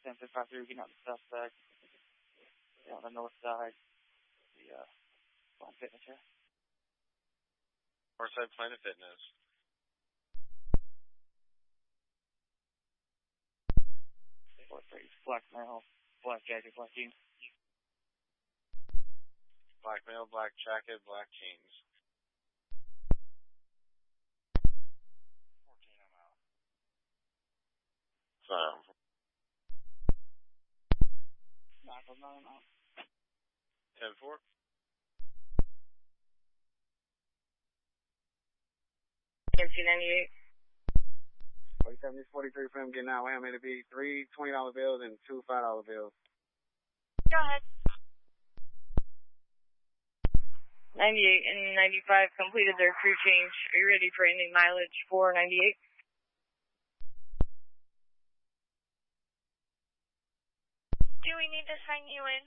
1053, getting out the suspect. On the north side, the Planet Fitness here. North side Planet Fitness. Black male, black jacket, black jeans. Black male, black jacket, black jeans. 14, I'm out. Sorry. 9, I'm out. 10-4. MC 98. 47 43 for him getting out. Wham, it'll be 3 $20 bills and 2 $5 bills. Go ahead. 98 and 95 completed their crew change. Are you ready for ending mileage for 98? Do we need to sign you in?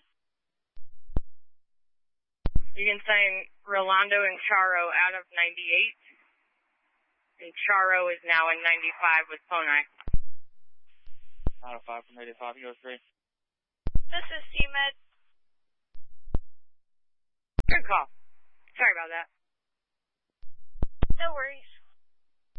You can sign Rolando and Charo out of 98. And Charo is now in 95 with Ponai. 905 from 85, you go 3. This is CMed. Good call. Sorry about that. No worries.